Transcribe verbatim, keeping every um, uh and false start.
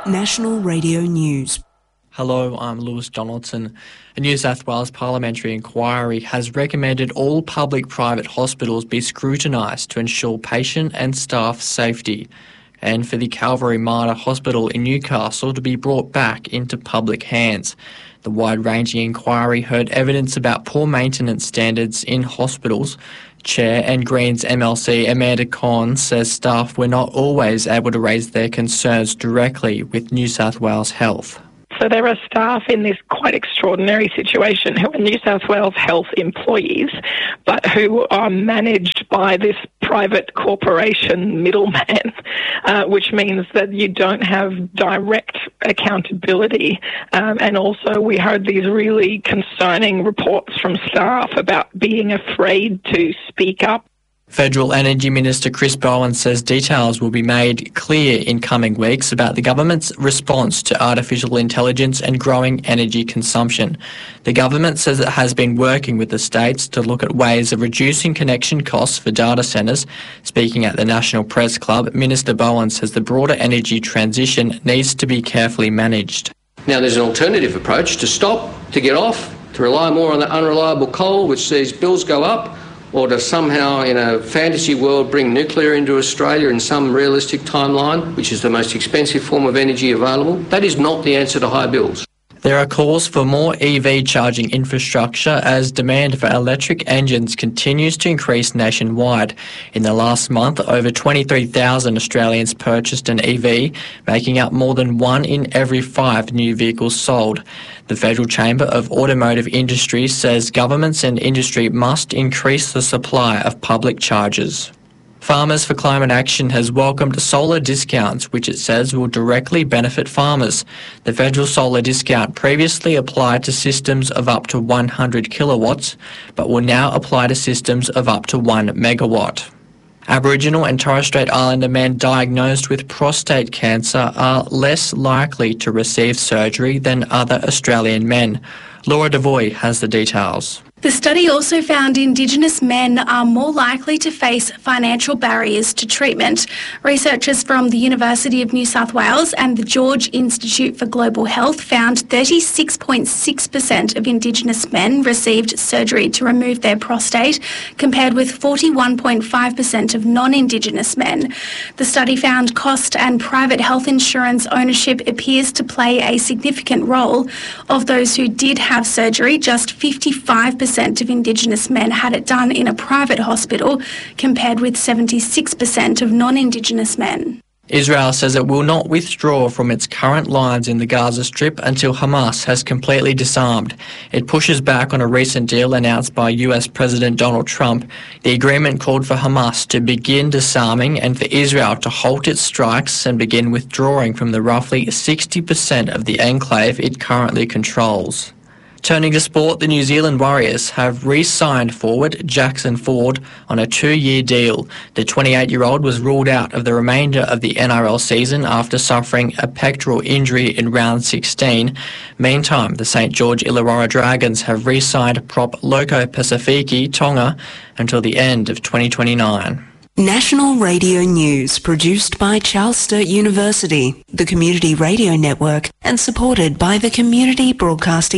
National Radio News. Hello, I'm Lewis Donaldson. A New South Wales parliamentary inquiry has recommended all public-private hospitals be scrutinised to ensure patient and staff safety, and for the Calvary Mater Hospital in Newcastle to be brought back into public hands. The wide-ranging inquiry heard evidence about poor maintenance standards in hospitals. Chair and Greens M L C Amanda Conn says staff were not always able to raise their concerns directly with New South Wales Health. So there are staff in this quite extraordinary situation who are New South Wales Health employees, but who are managed by this private corporation middleman, uh, which means that you don't have direct accountability. Um, and also we heard these really concerning reports from staff about being afraid to speak up. Federal Energy Minister Chris Bowen says details will be made clear in coming weeks about the government's response to artificial intelligence and growing energy consumption. The government says it has been working with the states to look at ways of reducing connection costs for data centres. Speaking at the National Press Club, Minister Bowen says the broader energy transition needs to be carefully managed. Now there's an alternative approach: to stop, to get off, to rely more on the unreliable coal, which sees bills go up, or to somehow, in a fantasy world, bring nuclear into Australia in some realistic timeline, which is the most expensive form of energy available. That is not the answer to high bills. There are calls for more E V charging infrastructure as demand for electric engines continues to increase nationwide. In the last month, over twenty-three thousand Australians purchased an E V, making up more than one in every five new vehicles sold. The Federal Chamber of Automotive Industry says governments and industry must increase the supply of public chargers. Farmers for Climate Action has welcomed solar discounts, which it says will directly benefit farmers. The federal solar discount previously applied to systems of up to one hundred kilowatts, but will now apply to systems of up to one megawatt. Aboriginal and Torres Strait Islander men diagnosed with prostate cancer are less likely to receive surgery than other Australian men. Laura Devoy has the details. The study also found Indigenous men are more likely to face financial barriers to treatment. Researchers from the University of New South Wales and the George Institute for Global Health found thirty-six point six percent of Indigenous men received surgery to remove their prostate, compared with forty-one point five percent of non-Indigenous men. The study found cost and private health insurance ownership appears to play a significant role. Of those who did have surgery, just fifty-five percent of Indigenous men had it done in a private hospital, compared with seventy-six percent of non-Indigenous men. Israel says it will not withdraw from its current lines in the Gaza Strip until Hamas has completely disarmed. It pushes back on a recent deal announced by U S President Donald Trump. The agreement called for Hamas to begin disarming and for Israel to halt its strikes and begin withdrawing from the roughly sixty percent of the enclave it currently controls. Turning to sport, the New Zealand Warriors have re-signed forward Jackson Ford on a two-year deal. The twenty-eight-year-old was ruled out of the remainder of the N R L season after suffering a pectoral injury in round sixteen. Meantime, the St George Illawarra Dragons have re-signed prop Loco Pacifici Tonga until the end of twenty twenty-nine. National Radio News, produced by Charles Sturt University, the Community Radio Network, and supported by the Community Broadcasting